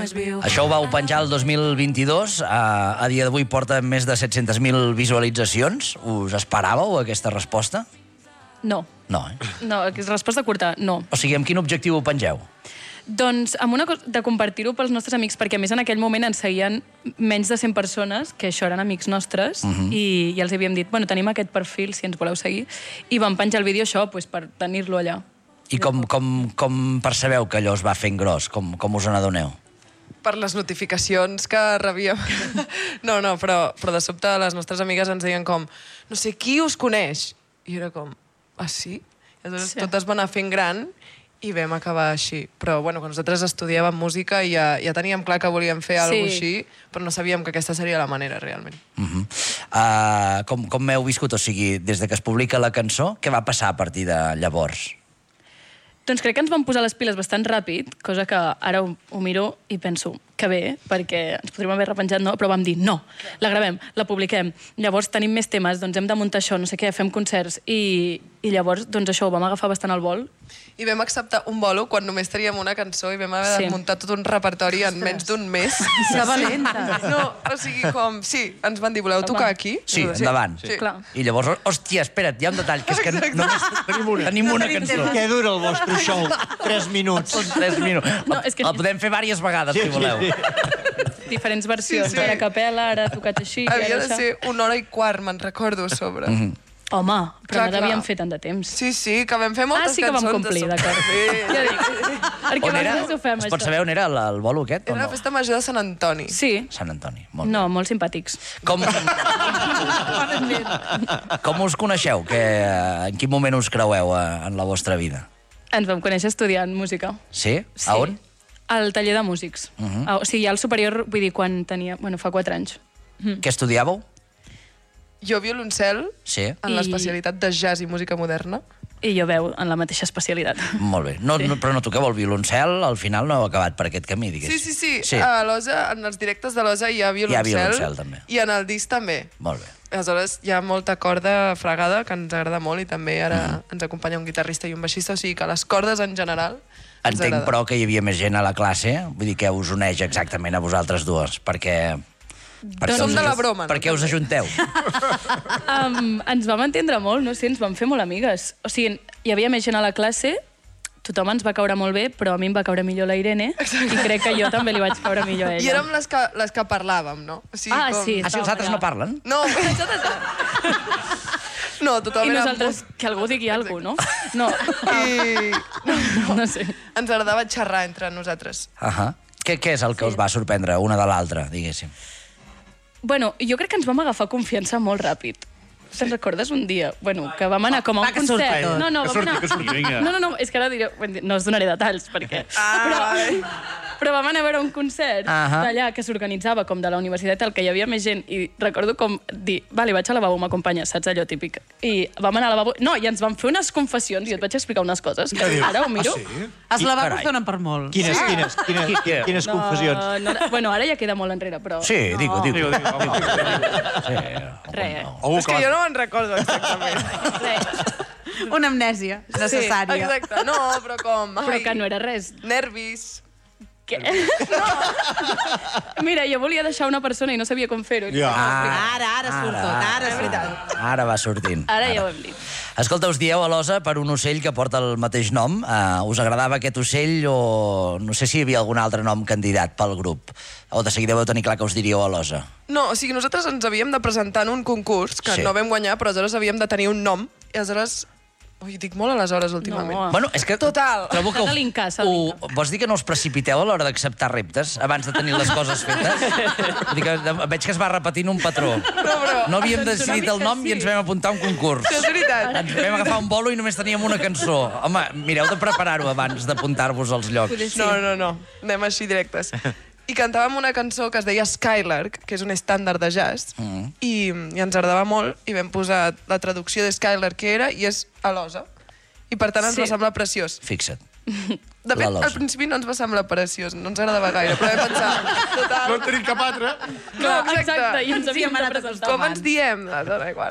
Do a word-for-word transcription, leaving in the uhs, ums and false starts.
és viu. Això ho vau penjar el dos mil vint-i-dos, a, a dia d'avui porta més de set-centes mil visualitzacions. Us esperàveu aquesta resposta? No. No, eh? No, resposta curta, no. O sigui, amb quin objectiu ho pengeu? Doncs amb una cosa de compartir-ho pels nostres amics, perquè a més en aquell moment ens seguien menys de cent persones, que això eren amics nostres, uh-huh. i, i els havíem dit, bueno, tenim aquest perfil, si ens voleu seguir, i vam penjar el vídeo això, pues, per tenir-lo allà. I com, com, com percebeu que allò es va fent gros? Com, com us n'adoneu? Per les notificacions que rebíem. No, no, però, però de sobte les nostres amigues ens deien com, no sé, qui us coneix? I era com, ah, sí? I llavors sí. Tot es va anar fent gran i vam acabar així. Però, bueno, quan nosaltres estudiàvem música ja, ja teníem clar que volíem fer alguna cosa Sí. així, però no sabíem que aquesta seria la manera, realment. Uh-huh. uh, com, com m'heu viscut? O sigui, des de que es publica la cançó, què va passar a partir de llavors? Doncs crec que ens vam posar les piles bastant ràpid, cosa que ara ho, ho miro i penso que bé, perquè ens podríem haver repenjat, no? Però vam dir, no, la gravem, la publiquem, llavors tenim més temes, doncs hem de muntar això, no sé què, fem concerts, i, i llavors, doncs això, ho vam agafar bastant al vol. I vam acceptar un bolo quan només teníem una cançó i vam haver Sí. de muntar tot un repertori en menys d'un mes. Que valenta. No, o sigui, com, sí, ens van dir, voleu tocar aquí? Sí, I nosaltres, endavant. Sí. Clar. I llavors, hòstia, espera't, hi ha un detall, que és que només tenim una, tenim una cançó. Què dura el vostre show? Tres minuts. Són tres minuts. No, és que- La podem fer diverses vegades, si voleu. Diferents versions, Sí, sí. ara a capella, ara tocat així... Havia ara de això. ser una hora i quart, me'n recordo, a sobre. Mhm. Home, però Clar, no devíem clar. fer tant de temps. Sí, sí, que vam fer Ah, moltes sí que vam cançons. de complir, sobte. d'acord. Sí. Ja dic, perquè On a era? vegades ho fem, Es això. pot saber on era el, el bolo aquest? o Era la no? festa major de Sant Antoni. Sí. Sant Antoni. Molt No, molt simpàtics. bé. Com, com us coneixeu? Que, en quin moment us creueu eh, en la vostra vida? Ens vam conèixer estudiant música. Sí? Sí. A on? Al taller de músics. Uh -huh. O sigui, al superior, vull dir, quan tenia... Bueno, fa quatre anys. Què estudiàveu? Jo violoncel Sí. en I- l'especialitat de jazz i música moderna. I jo veu en la mateixa especialitat. Molt bé. No, no, però no toqueu el violoncel, al final no heu acabat per aquest camí, Sí, diguéssim. sí, sí. sí. A l'Osa, en els directes de l'Osa hi ha violoncel. violoncel, també. I en el disc també. Molt bé. Aleshores, hi ha molta corda fregada, que ens agrada molt, i també ara mm. ens acompanya un guitarrista i un baixista, o sigui que les cordes en general ens Entenc, agrada. però, que hi havia més gent a la classe, vull dir que us uneix exactament a vosaltres dues, perquè... perquè Som us- de la broma, no? Per què us ajunteu? Um, ens vam entendre molt, no sé, ens vam fer molt amigues. O sigui, hi havia més gent a la classe, tothom ens va caure molt bé, però a mi em va caure millor la Irene, i crec que jo també li vaig caure millor a ella. I érem les que, les que parlàvem, no? O sigui, Ah, com... sí. Ah, si els altres no parlen? No, no, tothom I era... nosaltres, que algú digui alguna cosa, no? No. I... No, no. No sé. Ens agradava xerrar entre nosaltres. Ahà. Què, què és el que us va sorprendre una de l'altra, diguéssim? Bueno, jo crec que ens vam agafar confiança molt ràpid. Te'n recordes un dia? Bueno, que vam anar com a un Va, que surt concert. tot. No, no, Que vam surti, anar... que surti, vinga. No, no, no, és que ara diré... No us donaré detalls, perquè... Ai. Però, però vam anar a veure un concert Ahà. d'allà que s'organitzava com de la universitat, el que hi havia més gent, i recordo com dir, vale, vaig al lavabo, m'acompanyes, saps allò típic? I vam anar al lavabo... No, i ens van fer unes confessions, i et vaig explicar unes coses, que ara ho miro. Ah, sí? Els lavabos Carai. donen per molt. Quines, quines, quines, quines, quines confessions? No, no, bueno, ara ja queda molt enrere, però... Sí, digo, digo. Digo, digo, home. Sí, Res. Algú És que jo no me'n recordo exactament. Res. Una amnèsia necessària. Exacte, no, però com... Però que no era res. Nervis. Què? No. Mira, jo volia deixar una persona i no sabia com fer-ho. Ja. Ah, Ara, ara surt tot, ara És surt veritat. tot. Ara va sortint. Ara ja ho hem dit. Escolta, us dieu a l'Osa per un ocell que porta el mateix nom. Uh, us agradava aquest ocell o no sé si hi havia algun altre nom candidat pel grup? O de seguida vau tenir clar que us diríeu a l'Osa? No, o sigui, nosaltres ens havíem de presentar en un concurs, que Sí. no vam guanyar, però aleshores havíem de tenir un nom, i aleshores... Ui, dic molt aleshores, últimament. No. Bueno, és que... Total. Trobo que S'ha de linkar, s'ha de ho, linkar. vols dir que no us precipiteu a l'hora d'acceptar reptes abans de tenir les coses fetes? Vull dir que de- veig que es va repetint un patró. però- No havíem Doncs una decidit el mica nom sí. i ens vam apuntar a un concurs. Això és veritat. Ens vam agafar un bolo i només teníem una cançó. Home, mireu de preparar-ho abans d'apuntar-vos als llocs. Poder sí. No, no, no. Anem així directes. I cantàvem una cançó que es deia Skylark, que és un estàndard de jazz, Mm. i, i ens agradava molt, i vam posar la traducció de Skylark que era, i és a l'Osa. I per tant ens Sí. va semblar preciós. Fixa't. De fet, La Losa. al principi no ens va semblar preciós, no ens agradava gaire, però vam pensar... No Total. en tenim cap altre. No, exacte. Exacte, i ens Sí, havíem hem de anat presentar. Com ens diem? Ah, dona igual.